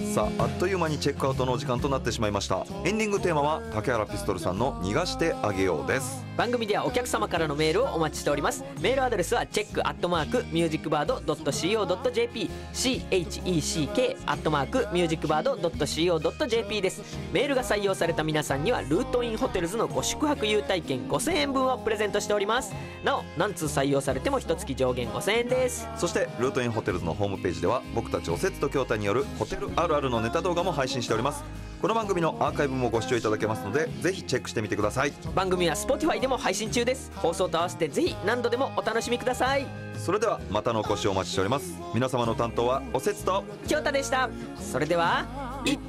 さあ、あっという間にチェックアウトのお時間となってしまいました。エンディングテーマは竹原ピストルさんの逃がしてあげようです。 番組ではお客様からのメールをお待ちしております。メールアドレスは check@musicbird.co.jp check@musicbird.co.jp です。メールが採用された皆さんにはルートインホテルズのご宿泊優待券5000円分をプレゼントしております。なお何通採用されても1月上限5000円です。 そしてルートインホテルズのホームページでは僕たちおせつと京太によるホテルあるあるのネタ動画も配信しております。この番組のアーカイブもご視聴いただけますので、ぜひチェックしてみてください。 番組は Spotify でも配信中です。放送と合わせてぜひ何度でもお楽しみください。 それではまたのお越しをお待ちしております。皆様の担当はおせつと京太でした。それでは、いって